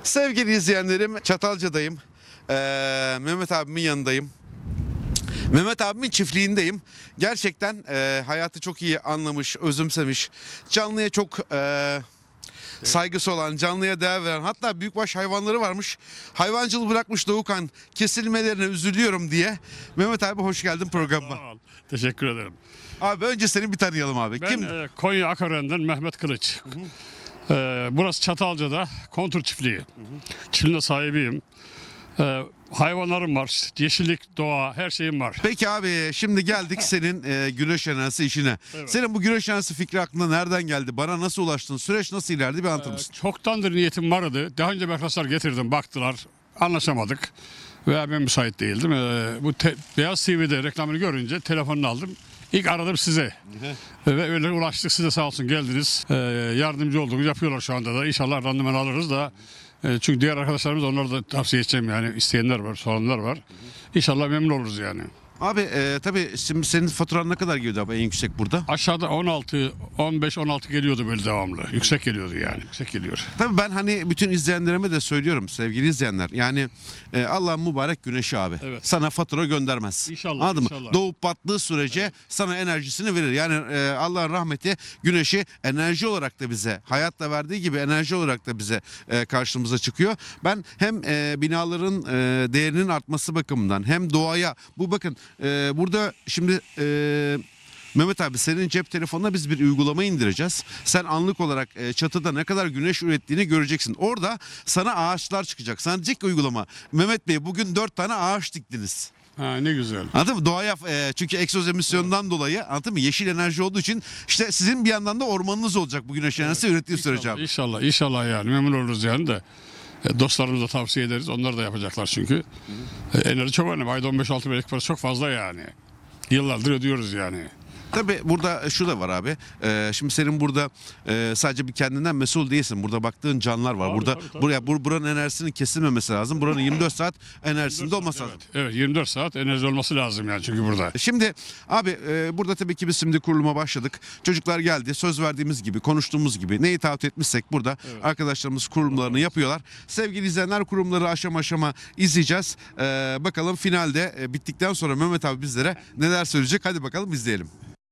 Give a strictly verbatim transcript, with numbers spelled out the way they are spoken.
Sevgili izleyenlerim, Çatalca'dayım. Ee, Mehmet abimin yanındayım. Mehmet abimin çiftliğindeyim. Gerçekten e, hayatı çok iyi anlamış, özümsemiş. Canlıya çok e, saygısı olan, canlıya değer veren, hatta büyükbaş hayvanları varmış. Hayvancılığı bırakmış Doğukan, kesilmelerine üzülüyorum diye. Mehmet abi hoş geldin programa. Sağ ol. Teşekkür ederim. Abi önce seni bir tanıyalım abi. Ben Kim? e, Konya Akaren'den Mehmet Kılıç. E, burası Çatalca'da kontur çiftliği. Çiftliğin de sahibiyim. E, hayvanlarım var, yeşillik, doğa, her şeyim var. Peki abi şimdi geldik senin e, güneş enerjisi işine. Evet. Senin bu güneş enerjisi fikri aklına nereden geldi? Bana nasıl ulaştın? Süreç nasıl ilerledi? Bir anlatır E, mısın? çoktandır niyetim vardı. Daha önce arkadaşlar getirdim, baktılar, anlaşamadık. Veya ben müsait değildim. E, bu te- Beyaz T V'de reklamını görünce telefonunu aldım. İlk aradım size. Ve öyle ulaştık, size sağ olsun geldiniz. E, yardımcı oldunuz, yapıyorlar şu anda da. İnşallah randıman alırız da. E, çünkü diğer arkadaşlarımız, onları da tavsiye edeceğim yani. İsteyenler var, soranlar var. İnşallah memnun oluruz yani. Abi e, tabii şimdi senin faturan ne kadar geliyordu abi en yüksek burada? Aşağıda on altı, on beş, on altı geliyordu böyle devamlı. Yüksek geliyordu yani. Yüksek geliyor. Tabii ben hani bütün izleyenlerime de söylüyorum sevgili izleyenler. Yani e, Allah'ın mübarek güneşi abi. Evet. Sana fatura göndermez. İnşallah, Anladın mı? inşallah. Doğup battığı sürece sana enerjisini verir. Yani e, Allah'ın rahmeti güneşi enerji olarak da bize, hayatla verdiği gibi enerji olarak da bize e, karşımıza çıkıyor. Ben hem e, binaların e, değerinin artması bakımından hem doğaya, bu bakın e, burada şimdi e, Mehmet abi senin cep telefonuna biz bir uygulama indireceğiz. Sen anlık olarak e, çatıda ne kadar güneş ürettiğini göreceksin. Orada sana ağaçlar çıkacak. Sana diyecek ki uygulama, Mehmet Bey bugün dört tane ağaç diktiniz. Ha, ne güzel. Anladın mı? Doğaya e, çünkü egzoz emisyonundan dolayı, anladın mı? Yeşil enerji olduğu için işte sizin bir yandan da ormanınız olacak bu güneş enerjisi ürettiği sürece abi. İnşallah, inşallah yani memnun oluruz yani de. E, dostlarımıza tavsiye ederiz. Onlar da yapacaklar çünkü. E, enerji çok önemli. Ayda on beş altı bin parası çok fazla yani. Yıllardır ödüyoruz yani. Tabii burada şu da var abi. Ee, şimdi senin burada e, sadece bir kendinden mesul değilsin. Burada baktığın canlılar var. Tabii, burada tabii, tabii. buraya bur, buranın enerjisinin kesilmemesi lazım. Buranın yirmi dört saat enerjisinde olması lazım. Evet, evet, yirmi dört saat enerji olması lazım yani çünkü burada. Şimdi abi e, burada tabii ki biz şimdi kuruluma başladık. Çocuklar geldi. Söz verdiğimiz gibi, konuştuğumuz gibi neyi taahhüt etmişsek burada Evet. arkadaşlarımız kurumlarını yapıyorlar. Sevgili izleyenler, kurumları aşama aşama izleyeceğiz. Ee, bakalım finalde e, bittikten sonra Mehmet abi bizlere neler söyleyecek. Hadi bakalım izleyelim.